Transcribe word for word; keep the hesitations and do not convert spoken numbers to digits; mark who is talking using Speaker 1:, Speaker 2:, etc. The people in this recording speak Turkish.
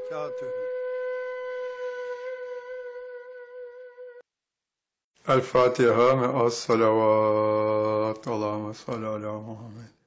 Speaker 1: وبركاته.
Speaker 2: الفاتحة مع الصلوات. اللهم صل على محمد.